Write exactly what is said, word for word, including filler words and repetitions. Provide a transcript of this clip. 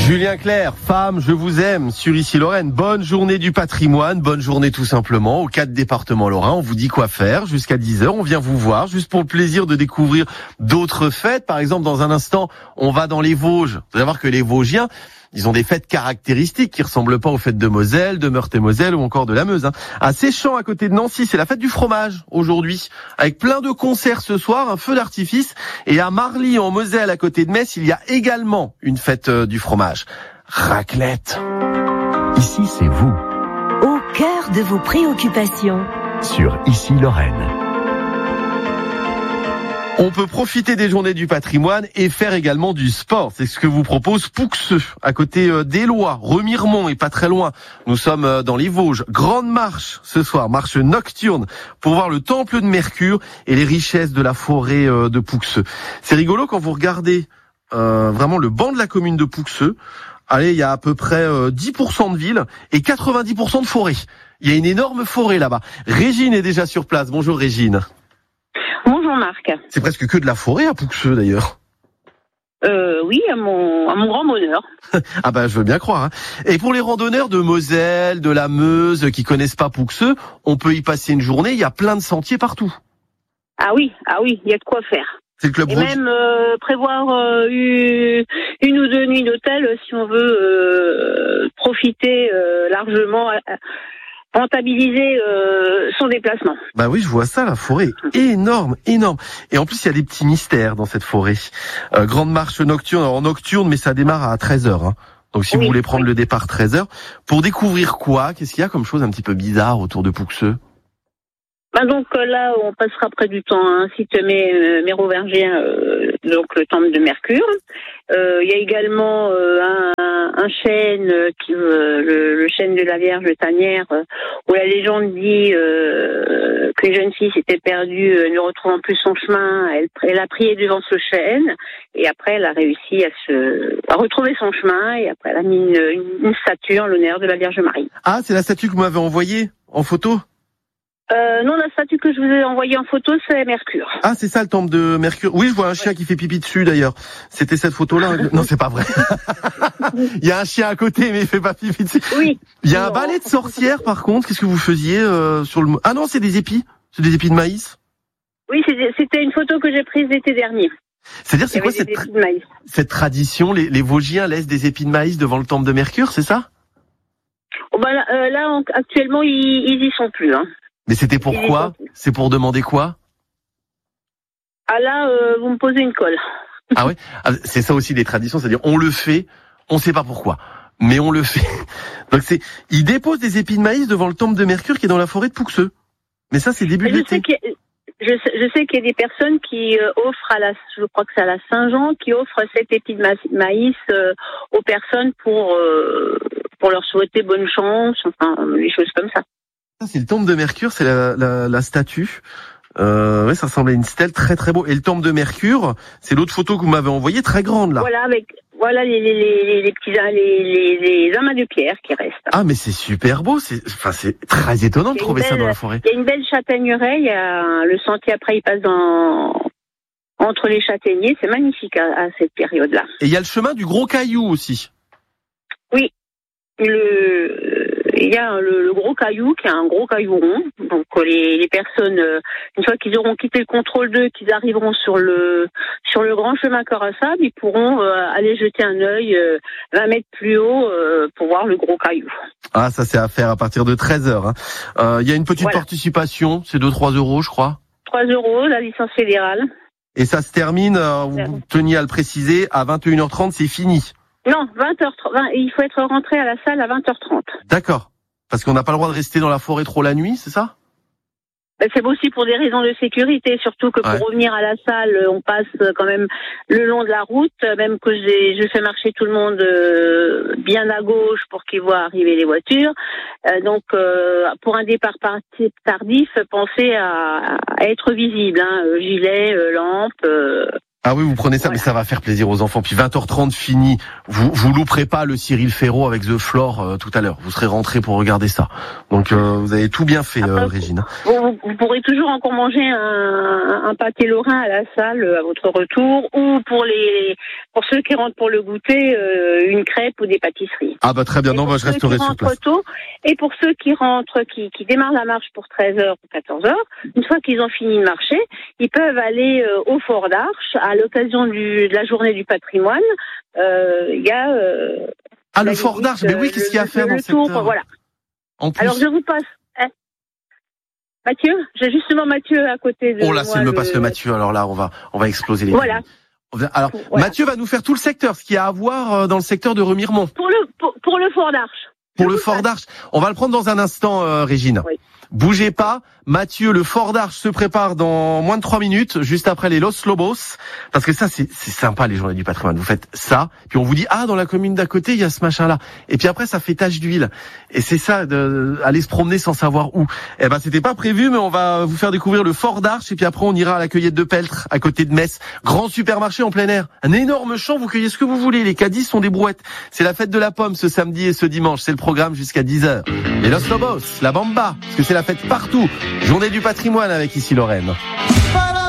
Julien Clerc, femme, je vous aime, sur Ici Lorraine. Bonne journée du patrimoine, bonne journée tout simplement aux quatre départements lorrains. On vous dit quoi faire jusqu'à dix heures. On vient vous voir juste pour le plaisir de découvrir d'autres fêtes. Par exemple, dans un instant, on va dans les Vosges. Vous allez voir que les Vosgiens, ils ont des fêtes caractéristiques qui ressemblent pas aux fêtes de Moselle, de Meurthe-et-Moselle ou encore de la Meuse. Hein. À Séchamps, à côté de Nancy, c'est la fête du fromage aujourd'hui, avec plein de concerts ce soir, un feu d'artifice. Et à Marly, en Moselle, à côté de Metz, il y a également une fête euh, du fromage. Raclette. Ici, c'est vous. Au cœur de vos préoccupations. Sur Ici Lorraine. On peut profiter des journées du patrimoine et faire également du sport. C'est ce que vous propose Pouxeux, à côté d'Éloie, Remiremont et pas très loin. Nous sommes dans les Vosges. Grande marche ce soir, marche nocturne pour voir le temple de Mercure et les richesses de la forêt de Pouxeux. C'est rigolo quand vous regardez euh, vraiment le banc de la commune de Pouxeux. Allez, il y a à peu près euh, dix pour cent de ville et quatre-vingt-dix pour cent de forêt. Il y a une énorme forêt là-bas. Régine est déjà sur place. Bonjour Régine. Bonjour Marc. C'est presque que de la forêt à Pouxeux d'ailleurs. Euh, oui, à mon, à mon grand bonheur. Ah bah je veux bien croire. Hein. Et pour les randonneurs de Moselle, de la Meuse, qui connaissent pas Pouxeux, on peut y passer une journée, il y a plein de sentiers partout. Ah oui, ah oui, il y a de quoi faire. C'est le club Et rouge. même euh, prévoir euh, une, une ou deux nuits d'hôtel si on veut euh, profiter euh, largement, euh, rentabiliser euh, son déplacement. Bah oui, je vois ça, la forêt énorme, énorme. Et en plus, il y a des petits mystères dans cette forêt. Euh, grande marche nocturne, alors nocturne, mais ça démarre à treize heures. Hein. Donc si oui, vous voulez prendre oui. le départ treize heures, pour découvrir quoi? Qu'est-ce qu'il y a comme chose un petit peu bizarre autour de Pouxeux? Ben donc là, on passera près du temps un site mé- mérovingien, euh, donc le temple de Mercure. Euh, il y a également euh, un, un chêne, qui, euh, le, le chêne de la Vierge Tanière, euh, où la légende dit euh, que les jeunes filles s'étaient perdues, euh, ne retrouvant plus son chemin. Elle, elle a prié devant ce chêne et après elle a réussi à se à retrouver son chemin et après elle a mis une, une, une statue en l'honneur de la Vierge Marie. Ah, c'est la statue que vous m'avez envoyée en photo? Euh, non, la statue que je vous ai envoyée en photo, c'est Mercure. Ah, c'est ça le temple de Mercure. Oui, je vois un chien qui fait pipi dessus d'ailleurs. C'était cette photo-là. Non, c'est pas vrai. Il y a un chien à côté, mais il fait pas pipi dessus. Oui. Il y a un Non. balai de sorcière, par contre. Qu'est-ce que vous faisiez euh, sur le... Ah non, c'est des épis. C'est des épis de maïs. Oui, c'était c'était une photo que j'ai prise l'été dernier. C'est-à-dire, Il y c'est quoi avait cette, des tra- épis de maïs. cette tradition? Les, les Vosgiens laissent des épis de maïs devant le temple de Mercure, c'est ça? Oh, bah, là, euh, là, on- actuellement, ils, ils y sont plus. Hein. Mais c'était pourquoi? C'est pour demander quoi? Ah là, euh, vous me posez une colle. Ah ouais, ah, c'est ça aussi les traditions, c'est-à-dire on le fait, on sait pas pourquoi, mais on le fait. Donc c'est, ils déposent des épis de maïs devant le temple de Mercure qui est dans la forêt de Pouxeux. Mais ça c'est début de Je l'été. sais qu'il y a, je sais, je sais qu'il y a des personnes qui euh, offrent à la, je crois que c'est à la Saint-Jean, qui offrent cet épi de ma- maïs euh, aux personnes pour euh, pour leur souhaiter bonne chance, enfin des choses comme ça. Ça c'est le temple de Mercure, c'est la, la, la statue. Euh, ouais, ça ressemble à une stèle, très très beau. Et le temple de Mercure, c'est l'autre photo que vous m'avez envoyée, très grande là. Voilà, avec voilà les les les, les petits les, les les amas de pierre qui restent. Ah mais c'est super beau, c'est, enfin c'est très étonnant de C'est trouver une ça belle- dans la forêt. Il y a une belle châtaigneraie, il y a le sentier après il passe dans entre les châtaigniers, c'est magnifique à, à cette période-là. Et il y a le chemin du Gros Caillou aussi. Le il y a le, le gros caillou qui est un gros caillou rond. Donc les, les personnes, euh, une fois qu'ils auront quitté le contrôle d'eux, qu'ils arriveront sur le sur le grand chemin corps à sable, ils pourront euh, aller jeter un œil euh, vingt mètres plus haut euh, pour voir le gros caillou. Ah ça c'est à faire à partir de treize heures. Hein. Euh, il y a une petite Voilà. participation, c'est deux trois euros je crois. trois euros la licence fédérale. Et ça se termine, euh, vous teniez à le préciser, à vingt et une heures trente, c'est fini. Non, vingt heures trente. Il faut être rentré à la salle à vingt heures trente. D'accord. Parce qu'on n'a pas le droit de rester dans la forêt trop la nuit, c'est ça? Ben, c'est aussi pour des raisons de sécurité, surtout que pour Ouais. revenir à la salle, on passe quand même le long de la route, même que j'ai, je fais marcher tout le monde euh, bien à gauche pour qu'ils voient arriver les voitures. Euh, donc, euh, pour un départ parti- tardif, pensez à, à être visible, hein, euh, gilet, euh, lampe. Euh, Ah oui, vous prenez ça, voilà. Mais ça va faire plaisir aux enfants. Puis vingt heures trente fini, vous vous louperez pas le Cyril Ferraud avec The Floor euh, tout à l'heure. Vous serez rentré pour regarder ça. Donc euh, vous avez tout bien fait, Après, euh, Régine. Vous, vous pourrez toujours encore manger un, un pâté lorrain à la salle à votre retour, ou pour les pour ceux qui rentrent pour le goûter, euh, une crêpe ou des pâtisseries. Ah bah très bien, non, bah, je resterai sur place. Tôt, et pour ceux qui rentrent, qui, qui démarrent la marche pour treize heures ou quatorze heures, une fois qu'ils ont fini de marcher, ils peuvent aller euh, au Fort d'Arche à l'occasion du, de la journée du patrimoine. Il euh, y a euh, ah le Fort d'Arche, mais oui, qu'est-ce qu'il y a à faire dans cette tour, voilà. En plus... Alors je vous passe. Hein Mathieu, j'ai justement Mathieu à côté de moi. Oh là, s'il me le... passe le Mathieu, alors là, on va, on va exploser les. Voilà. Alors, voilà. Mathieu va nous faire tout le secteur, ce qu'il y a à voir dans le secteur de Remiremont. Pour le, pour, pour le Fort d'Arche. Pour le Fort d'Arche. On va le prendre dans un instant, euh, Régine. Oui. Bougez pas. Mathieu, le Fort d'Arche se prépare dans moins de trois minutes, juste après les Los Lobos. Parce que ça, c'est, c'est sympa, les journées du patrimoine. Vous faites ça, puis on vous dit, ah, dans la commune d'à côté, il y a ce machin-là. Et puis après, ça fait tache d'huile. Et c'est ça, de, aller se promener sans savoir où. Eh ben, c'était pas prévu, mais on va vous faire découvrir le Fort d'Arche. Et puis après, on ira à la cueillette de Peltre, à côté de Metz. Grand supermarché en plein air. Un énorme champ, vous cueillez ce que vous voulez. Les caddies sont des brouettes. C'est la fête de la pomme ce samedi et ce dimanche. C'est le programme jusqu'à dix heures. Les Los Lobos, la Bamba, parce que c'est la fête partout. Journée du patrimoine avec Ici Lorraine.